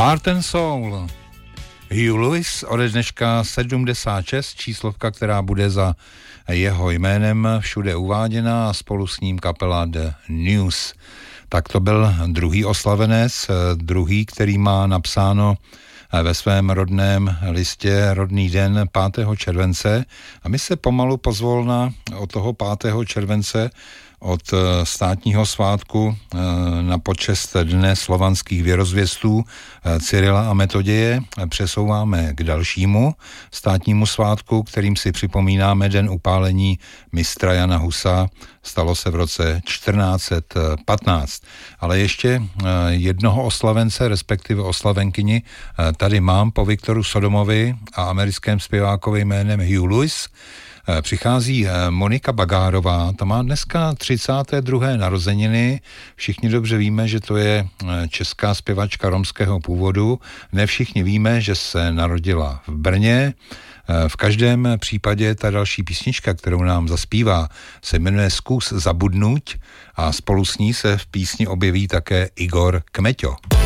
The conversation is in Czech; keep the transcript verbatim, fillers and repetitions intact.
Heart and Soul. Hugh Lewis, ode dneška sedmdesát šest, číslovka, která bude za jeho jménem všude uváděna a spolu s ním kapela The News. Tak to byl druhý oslavenec, druhý, který má napsáno ve svém rodném listě rodný den pátého července a my se pomalu pozvolna od toho pátého července od státního svátku na počest dne slovanských věrozvěstů Cyrila a Metoděje přesouváme k dalšímu státnímu svátku, kterým si připomínáme den upálení mistra Jana Husa. Stalo se v roce čtrnáct set patnáct. Ale ještě jednoho oslavence, respektive oslavenkyni, tady mám po Viktoru Sodomovi a americkém zpěvákovi jménem Hugh Lewis. Přichází Monika Bagárová, ta má dneska třicáté druhé narozeniny. Všichni dobře víme, že to je česká zpěvačka romského původu. Ne všichni víme, že se narodila v Brně. V každém případě ta další písnička, kterou nám zaspívá, se jmenuje Zkus zabudnuť a spolu s ní se v písni objeví také Igor Kmeťo.